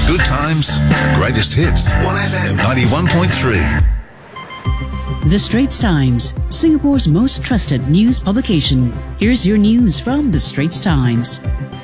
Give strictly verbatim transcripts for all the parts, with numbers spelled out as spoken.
Good times, greatest hits. one F M ninety-one point three. The Straits Times, Singapore's most trusted news publication. Here's your news from The Straits Times.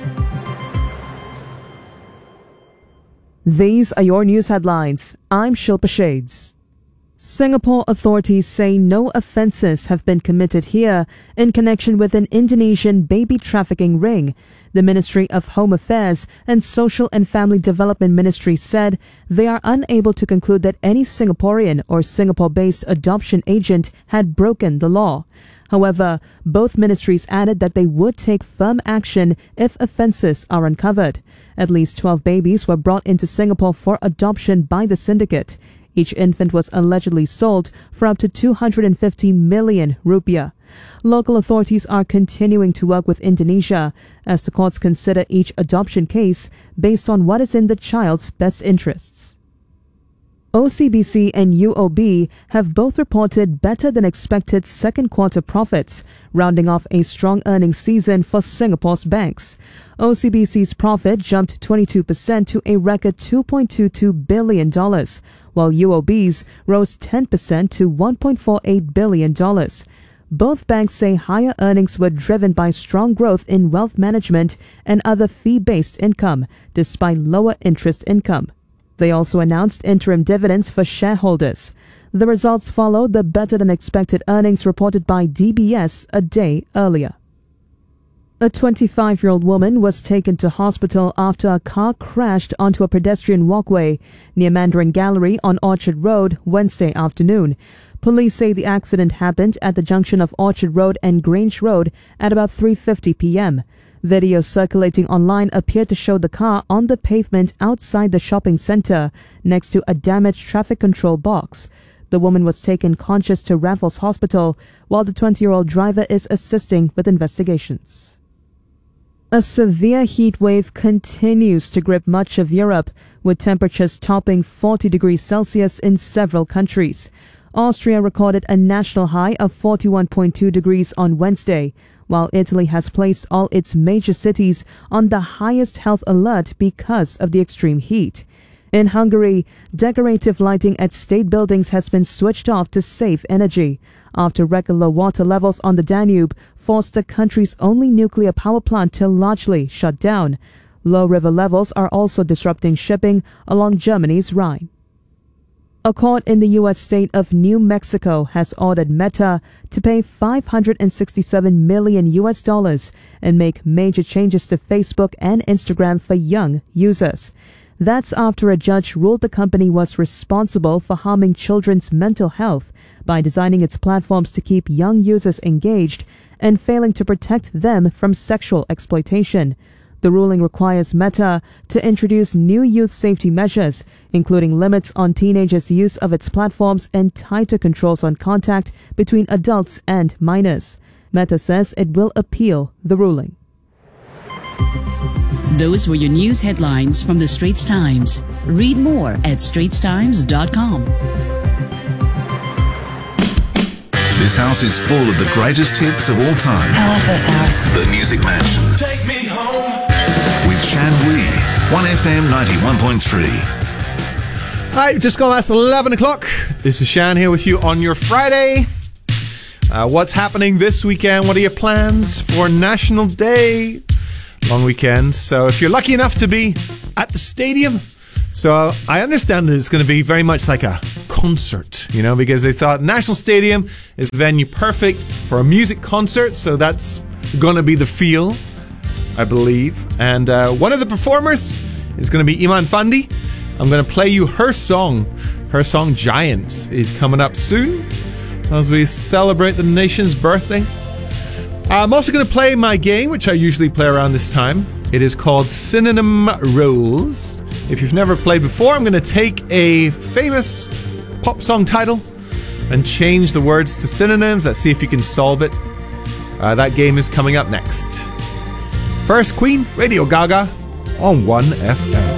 These are your news headlines. I'm Shilpa Shades. Singapore authorities say no offences have been committed here in connection with an Indonesian baby trafficking ring. The Ministry of Home Affairs and Social and Family Development Ministry said they are unable to conclude that any Singaporean or Singapore-based adoption agent had broken the law. However, both ministries added that they would take firm action if offences are uncovered. At least twelve babies were brought into Singapore for adoption by the syndicate. Each infant was allegedly sold for up to two hundred fifty million rupiah. Local authorities are continuing to work with Indonesia as the courts consider each adoption case based on what is in the child's best interests. O C B C and U O B have both reported better than expected second quarter profits, rounding off a strong earnings season for Singapore's banks. O C B C's profit jumped twenty-two percent to a record two point two two billion dollars, while U O B's rose ten percent to one point four eight billion dollars. Both banks say higher earnings were driven by strong growth in wealth management and other fee-based income, despite lower interest income. They also announced interim dividends for shareholders. The results followed the better-than-expected earnings reported by D B S a day earlier. A twenty-five-year-old woman was taken to hospital after a car crashed onto a pedestrian walkway near Mandarin Gallery on Orchard Road Wednesday afternoon. Police say the accident happened at the junction of Orchard Road and Grange Road at about three fifty p.m. Videos circulating online appeared to show the car on the pavement outside the shopping centre next to a damaged traffic control box. The woman was taken conscious to Raffles Hospital, while the twenty-year-old driver is assisting with investigations. A severe heat wave continues to grip much of Europe, with temperatures topping forty degrees Celsius in several countries. Austria recorded a national high of forty-one point two degrees on Wednesday, while Italy has placed all its major cities on the highest health alert because of the extreme heat. In Hungary, decorative lighting at state buildings has been switched off to save energy after record low water levels on the Danube forced the country's only nuclear power plant to largely shut down. Low river levels are also disrupting shipping along Germany's Rhine. A court in the U S state of New Mexico has ordered Meta to pay five hundred sixty-seven million U S dollars and make major changes to Facebook and Instagram for young users. That's after a judge ruled the company was responsible for harming children's mental health by designing its platforms to keep young users engaged and failing to protect them from sexual exploitation. The ruling requires Meta to introduce new youth safety measures, including limits on teenagers' use of its platforms and tighter controls on contact between adults and minors. Meta says it will appeal the ruling. Those were your news headlines from The Straits Times. Read more at straits times dot com. This house is full of the greatest hits of all time. I love this house. The Music Mansion. Take me home. With Shan Wee, one F M ninety-one point three. Hi, just gone past eleven o'clock. This is Shan here with you on your Friday. Uh, what's happening this weekend? What are your plans for National Day? Long weekend. So if you're lucky enough to be at the stadium, so I understand that it's going to be very much like a concert, you know, because they thought National Stadium is the venue perfect for a music concert. So that's going to be the feel, I believe. And uh, one of the performers is going to be Iman Fandi. I'm going to play you her song. Her song Giants is coming up soon as we celebrate the nation's birthday. I'm also going to play my game, which I usually play around this time. It is called Synonym Rules. If you've never played before, I'm going to take a famous pop song title and change the words to synonyms. Let's see if you can solve it. Uh, that game is coming up next. First, Queen, Radio Gaga on one F M.